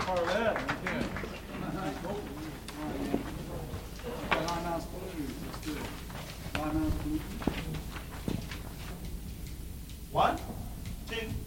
part of that. Yeah. Limehouse Blues, let's do it. Limehouse Blues. 1, 2,